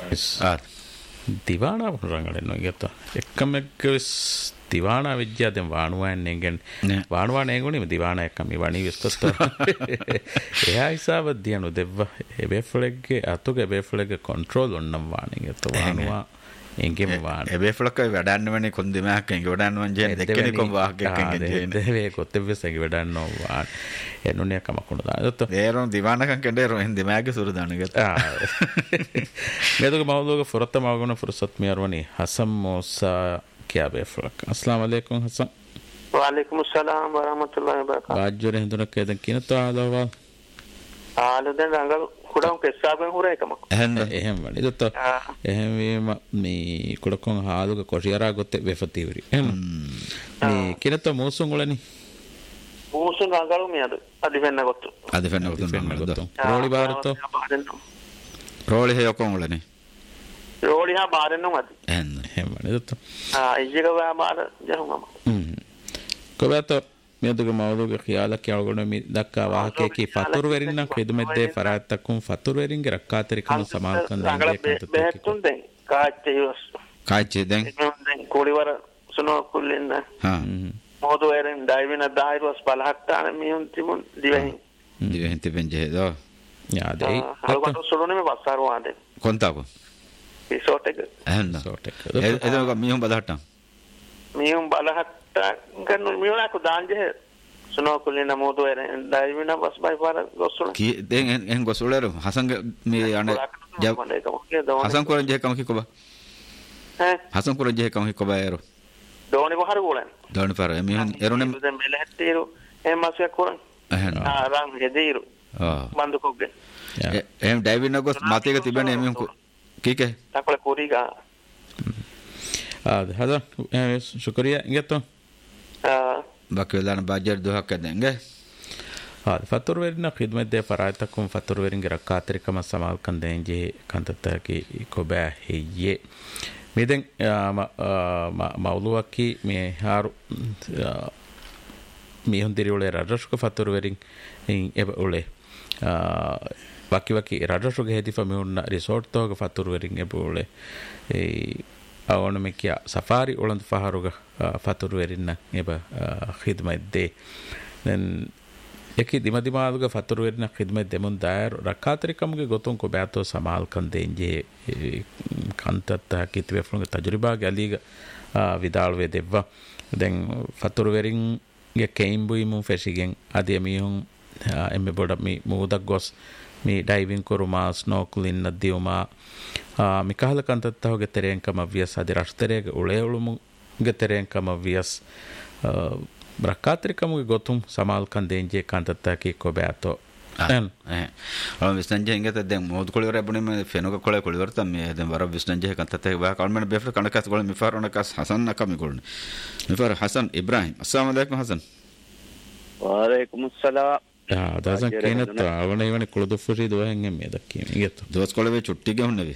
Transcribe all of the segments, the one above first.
දිවානා පුරංගලෙන්න ගත එක්කමෙක්කස් දිවානා විද්‍යාවෙන් වානුවන්නේගෙන් වානුවානේගුණිම දිවානායක්කම වණී විස්කොස්ත එයා හිසාව දියනු දෙව්ව එබෙෆ්ලෙග්ගේ අතුගේ එබෙෆ්ලෙග්ගේ කොන්ට්‍රෝල් ඔන්නම් වාණින් එත වානුවා එංගෙම වාන එබෙෆ්ලක වැඩන්නවනේ කොන්දෙමයක් එංගෙ වැඩන්නවන් ජෙන් දෙකෙනෙක්ම වාහකයක් එංගෙන් දෙවේ කොත්තෙව්වසගේ වැඩන්නෝ වාන එනුනේ කමකුණ දාදොත් ඒරොන් දිවානකන් කැඩේරො එන් දෙමයාගේ සුරදානගත මේදුක මවදුක ෆුරත්ත මවගුණ ෆුරසත් මියර්වනි හසම් මෝසා කියා බෙෆ්ලක් අස්ලාම අලයිකුම් හසන් वालेकुम अस्सलाम व रहमतुल्लाहि व बरकातहू बाजरे हिंदुनक केदन किनतो आदवा ආලදෙන් රංගල් කුඩම් කෙස්සාබෙන් හුර එකම එහෙම වනේ දොත් එහෙම මේ කුඩකොන් හාදුක කොෂියරා ගොත්තේ වෙෆතිවරි එහෙම මේ කිනතෝ මෝසුන් වලනි මෝසුන් රංගල් මියද අදිවෙන්න ගොත්තු රෝලි බාරතෝ රෝලි හයකොන් වලනි රෝලි හා බාරෙන්නු මදි එහෙම වනේ දොත් ඉජ්ජක වෑමාර ජහුමම කොබතෝ මේදුක මවදුක ඛියාලක් යවගොන මේ දක්කා වාහකයේ ෆතුර් වෙරින්න ඛිදමෙද්දේ ෆරාත්තකුම් ෆතුර් වෙරින්ගේ රක්කාතරිකම සමාල්කන් බෙහෙතුන් දැන් කාච්චේස් කාච්චේ දැන් කොලිවර සුනෝ කුල්ලෙන්න මොහොත වෙරින් ඩයිවින දායිරස් බලහට්ටාන මියුන් තිමුන් දිවෙහින් තිබෙන් ජෙදෝ යාදේ හලකට සුළුනේ මේ වස්සාර වාදේ කොන්තාකෝ රිසෝට් එක රිසෝට් එක එදම මියුන් බලහට්ටා මියුන් බලහට්ටා ගන්න මියුනා කෝ දාන්ජේ සුනෝ කුල්ලෙන්න මොහොත වෙරින් ඩයිවින බස් බයි පාර ගොස්සුන කී දැන් එන් ගොස්සුලර හසංග මේ අනේ හසං කොරන් ජේ කම කිකොබ හසං කොරන් ජේ කම කිකොබ එරෝ දෝනි බහර ගෝලන් දෝනි පාර මියුන් එරොනේ දැන් මෙලහට්ටීරු එම් මාසයක් කරන් රං හෙදීරු බන්දුකොග්ගේ එම් ඩයිවින ගොස් මාතේක තිබෙන මියුන් කීකේ තකල කුරිගා هذا شكريا انجتو باكلان باجر دوهك دنگه هذا فاتور ورنا خدمت دے فرایتکم فاتور ورنگ رکاترکم سمال کندنجے کنتتا کی کوبا هي میدن موضوعکی می هار می هندری وله رادشක فاتور ورنگ එබ උලේ වකි රාජශෝක හේතිෆ මෙුන්න රිසෝට් තෝග ෆතුරු වෙරින් එබුලේ ඒ අවන මෙකිය සෆාරි ඔලන්ද ෆහරුග ෆතුරු වෙරින්න එබ ඛිදමත් දේ දැන් යකි දිමදිමාදුග ෆතුරු වෙරින්න ඛිදමත් දෙමුන් දායර රකාතරිකම්ගේ ගොතුන් කො බෑතෝ සමාල් කන්දෙන්ජේ කන්තත් කිත්වේ ෆුන්ග තජරිබා ගලීග විදාල් වේ දෙවවා දැන් ෆතුරු වෙරින් ගේ කේම්බුයි මු ෆෙෂිගෙන් අධිය මිහුන් එම්බ බොඩ මේ මූදක් ගොස් මේ ඩයිවිං කරුමා ස්නෝකලින් නදියුමා මිකහල කන්තත්තව ගෙතරෙන්කම වියස් අධි රෂ්තරයක උළේවුළුමු ගෙතරෙන්කම වියස් බ්‍රක්කාතරිකමුගේ ගොතුම් සමාල් කන්දෙන්ජේ කන්තත්තකි කොබෑතෝ විස්නංජය ඉංගත දැන් මොහොත කොළවර එබුණෙම ෆෙනොක කොළ කොළවර තමයි දැන් වර විස්නංජය කන්තත්තේ වා කල්මන බෙෆර කණකස් කොළ මිෆාරණකස් හසන් නකමි කොළනේ මිෆාර හසන් ඉබ්‍රාහිම් අස්සලාමු අලයිකුම් හසන් වලයිකුම් අස්සලාම් දාසන් කේනත් අවන ඉවන කුළුදුෆරි දොහෙන් මේ දක්කීම ඉගත දොස් කොළවේ චුට්ටි ගහන්නේ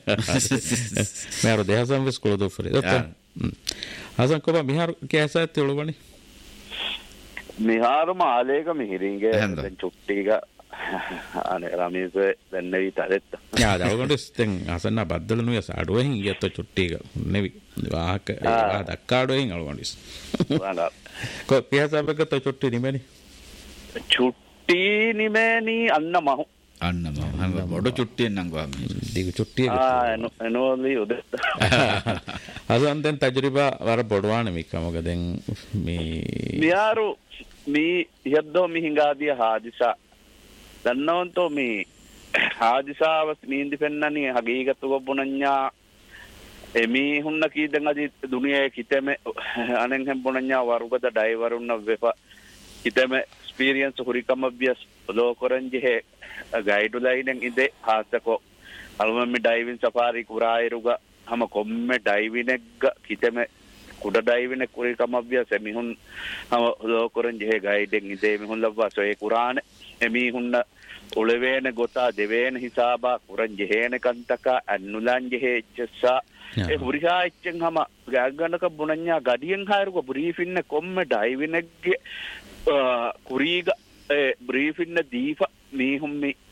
මෑර දෙහසම් වෙස් කුළුදුෆරි දත්ත හසන් කොබ මිහාර කෑසත් තියුළුවනි මිහාර මාලේක මිහිරින්ගේ දැන් චුට්ටිග අනේ රමීස දැන් නෙවි තරෙත්ත යා දවගොඩස් දැන් හසන්න බද්දලනු යස අඩුවෙන් ඉගත චුට්ටිග නෙවි වාහක දක්කාඩුවෙන් අලුවනිස් කො පියසබක චුට්ටි නිමෙනි චුට්ටි නිමේනි අන්න මහු බොඩ චුට්ටියෙන් නම් ගාම දිග චුට්ටිය එනෝලි උද අසන් දැන් තජරිබා වර බොඩවාන මිකමක දැන් මේ මියාරු මේ යද්දෝ මිහිඟාදිය හාදිසා දන්නවන්තෝ මේ හාදිසාවස් මීන්දි පෙන්නනි හගීගතු ගොබුණඤ්ඤා එමි හුන්න කීදන් අදි දුනියේ කිතෙම අනෙන් හෙම්බුණඤ්ඤා වරුගද ඩයිවරුන්න වෙප කිතෙම experience hurikam abhyas lokoranje guideline ide hasako almamme diving safari kurairuga hama komme diving egga kiteme kuda diving hurikam abhyas emihun hama lokoranje guiding ide emihun labwa so e kurane emihunna ulevene gota devene hisaba kuranje hene kantaka annulanje hechsa e hurika echen hama gagganaka bunanya gadiyen hairuga briefinne komme diving egge kuriga briefinne deefa mihummi